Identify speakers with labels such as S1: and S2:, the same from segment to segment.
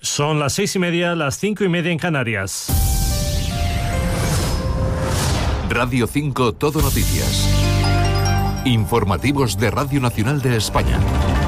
S1: Son las 6:30, las 5:30 en Canarias.
S2: Radio 5 Todo Noticias. Informativos de Radio Nacional de España.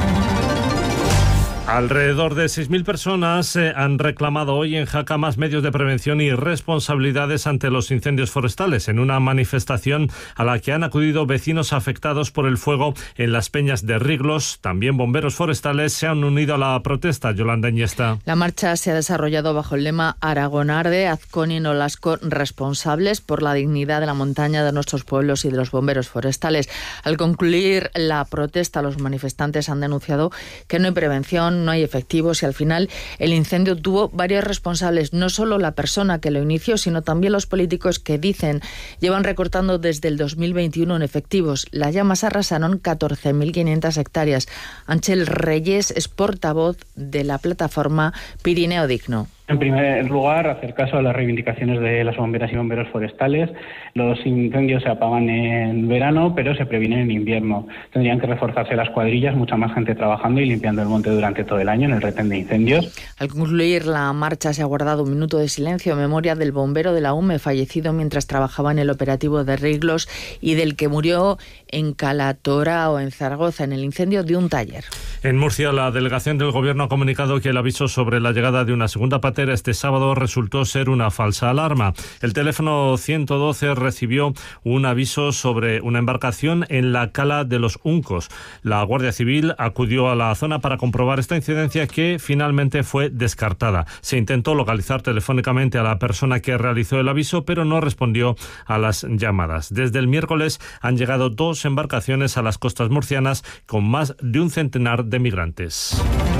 S1: Alrededor de 6.000 personas han reclamado hoy en Jaca más medios de prevención y responsabilidades ante los incendios forestales, en una manifestación a la que han acudido vecinos afectados por el fuego en las peñas de Riglos. También bomberos forestales se han unido a la protesta. Yolanda Iniesta.
S3: La marcha se ha desarrollado bajo el lema Aragonarde, Azcón y Nolasco, responsables por la dignidad de la montaña, de nuestros pueblos y de los bomberos forestales. Al concluir la protesta, los manifestantes han denunciado que no hay prevención, no hay efectivos y al final el incendio tuvo varios responsables, no solo la persona que lo inició, sino también los políticos que dicen llevan recortando desde el 2021 en efectivos. Las llamas arrasaron 14.500 hectáreas. Ángel Reyes es portavoz de la plataforma Pirineo Digno.
S4: En primer lugar, hacer caso a las reivindicaciones de las bomberas y bomberos forestales. Los incendios se apagan en verano, pero se previenen en invierno. Tendrían que reforzarse las cuadrillas, mucha más gente trabajando y limpiando el monte durante todo el año en el retén de incendios.
S3: Al concluir la marcha se ha guardado un minuto de silencio en memoria del bombero de la UME fallecido mientras trabajaba en el operativo de Riglos y del que murió en Calatorao, en Zaragoza, en el incendio de un taller.
S1: En Murcia, la delegación del Gobierno ha comunicado que el aviso sobre la llegada de una segunda patera este sábado resultó ser una falsa alarma. El teléfono 112 recibió un aviso sobre una embarcación en la cala de los Uncos. La Guardia Civil acudió a la zona para comprobar esta incidencia, que finalmente fue descartada. Se intentó localizar telefónicamente a la persona que realizó el aviso, pero no respondió a las llamadas. Desde el miércoles han llegado 2 embarcaciones a las costas murcianas con más de un centenar de migrantes.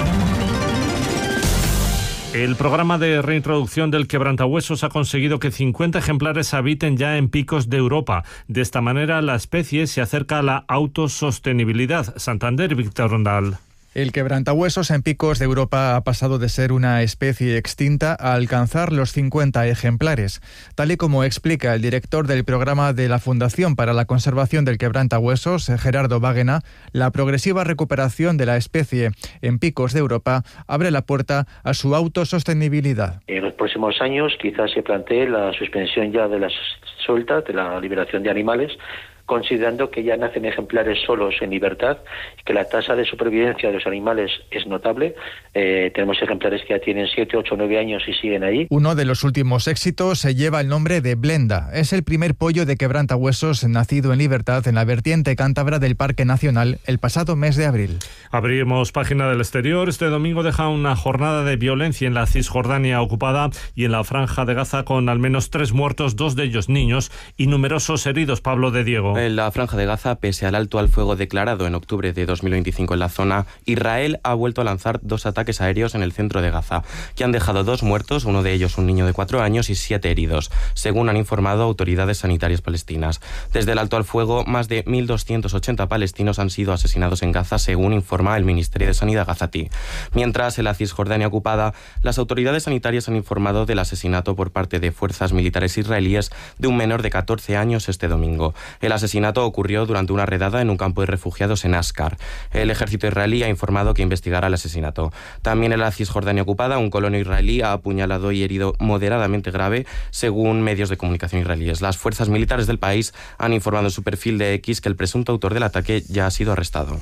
S1: El programa de reintroducción del quebrantahuesos ha conseguido que 50 ejemplares habiten ya en picos de Europa. De esta manera, la especie se acerca a la autosostenibilidad. Santander, Víctor Rondal.
S5: El quebrantahuesos en picos de Europa ha pasado de ser una especie extinta a alcanzar los 50 ejemplares. Tal y como explica el director del programa de la Fundación para la Conservación del Quebrantahuesos, Gerardo Báguena, la progresiva recuperación de la especie en picos de Europa abre la puerta a su autosostenibilidad.
S6: En los próximos años quizás se plantee la suspensión ya de las sueltas, de la liberación de animales, considerando que ya nacen ejemplares solos en libertad, que la tasa de supervivencia de los animales es notable. Tenemos ejemplares que ya tienen 7, 8, 9 años y siguen ahí.
S5: Uno de los últimos éxitos se lleva el nombre de Blenda. Es el primer pollo de quebrantahuesos nacido en libertad en la vertiente cántabra del Parque Nacional el pasado mes de abril.
S1: Abrimos página del exterior. Este domingo deja una jornada de violencia en la Cisjordania ocupada y en la Franja de Gaza, con al menos 3 muertos, 2 de ellos niños, y numerosos heridos. Pablo de Diego.
S7: En la Franja de Gaza, pese al alto al fuego declarado en octubre de 2025 en la zona, Israel ha vuelto a lanzar 2 ataques aéreos en el centro de Gaza, que han dejado 2 muertos, uno de ellos un niño de 4 años, y 7 heridos, según han informado autoridades sanitarias palestinas. Desde el alto al fuego, más de 1.280 palestinos han sido asesinados en Gaza, según informa el Ministerio de Sanidad gazatí. Mientras, en la Cisjordania ocupada, las autoridades sanitarias han informado del asesinato por parte de fuerzas militares israelíes de un menor de 14 años este domingo. El asesinato ocurrió durante una redada en un campo de refugiados en Ascar. El ejército israelí ha informado que investigará el asesinato. También en la Cisjordania ocupada, un colono israelí ha apuñalado y herido moderadamente grave, según medios de comunicación israelíes. Las fuerzas militares del país han informado en su perfil de X que el presunto autor del ataque ya ha sido arrestado.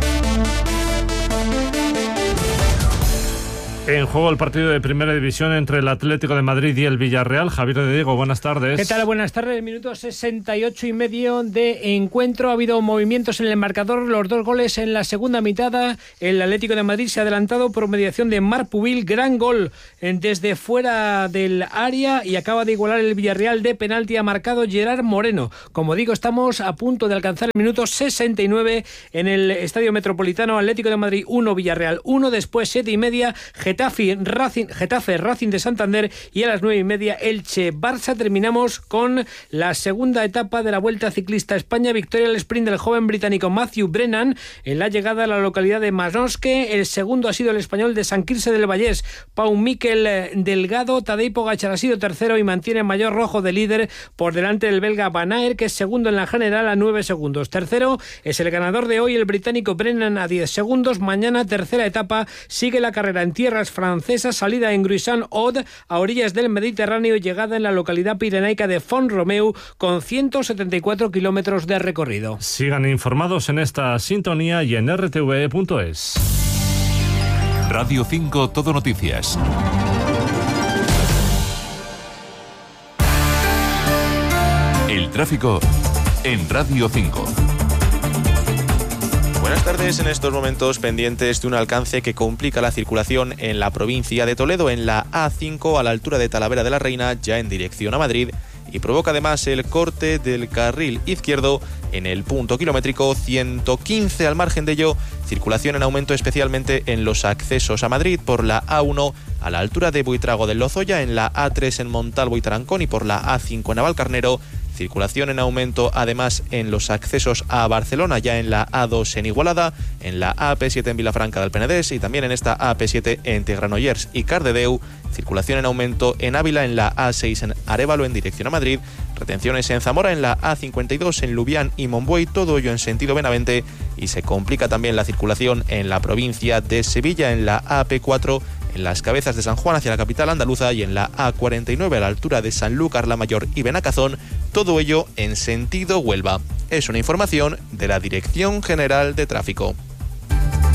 S1: En juego el partido de Primera División entre el Atlético de Madrid y el Villarreal. Javier de Diego, buenas tardes.
S8: ¿Qué tal? Buenas tardes. Minuto 68 y medio de encuentro. Ha habido movimientos en el marcador. Los 2 goles en la segunda mitad. El Atlético de Madrid se ha adelantado por mediación de Marc Pubil. Gran gol desde fuera del área y acaba de igualar el Villarreal de penalti. Ha marcado Gerard Moreno. Como digo, estamos a punto de alcanzar el minuto 69 en el Estadio Metropolitano. Atlético de Madrid 1, Villarreal 1. Después 7:30, Getafe, Racing de Santander, y a las 9:30 Elche, Barça. Terminamos con la segunda etapa de la Vuelta Ciclista a España. Victoria al sprint del joven británico Matthew Brennan en la llegada a la localidad de Manosque. El segundo ha sido el español de Sant Quirze del Vallès, Pau Miquel Delgado. Tadej Pogačar ha sido tercero y mantiene mayor rojo de líder por delante del belga Van Aert, que es segundo en la general a 9 segundos. Tercero es el ganador de hoy, el británico Brennan, a 10 segundos. Mañana, tercera etapa, sigue la carrera en tierras carreteras francesas, salida en Gruissan-Aude, a orillas del Mediterráneo, llegada en la localidad pirenaica de Font-Romeu, con 174 kilómetros de recorrido.
S1: Sigan informados en esta sintonía y en rtve.es.
S2: Radio 5 Todo Noticias. El tráfico en Radio 5.
S9: Buenas tardes. En estos momentos pendientes de un alcance que complica la circulación en la provincia de Toledo, en la A5 a la altura de Talavera de la Reina, ya en dirección a Madrid, y provoca además el corte del carril izquierdo en el punto kilométrico 115. Al margen de ello, circulación en aumento especialmente en los accesos a Madrid por la A1 a la altura de Buitrago del Lozoya, en la A3 en Montalvo y Tarancón y por la A5 en Navalcarnero. Circulación en aumento además en los accesos a Barcelona, ya en la A2 en Igualada, en la AP7 en Vilafranca del Penedès y también en esta AP7 entre Granollers y Cardedeu. Circulación en aumento en Ávila, en la A6 en Arévalo en dirección a Madrid. Retenciones en Zamora, en la A52 en Lubián y Monbuey, todo ello en sentido Benavente, y se complica también la circulación en la provincia de Sevilla, en la AP4 en las Cabezas de San Juan hacia la capital andaluza y en la A49 a la altura de Sanlúcar la Mayor y Benacazón, todo ello en sentido Huelva. Es una información de la Dirección General de Tráfico.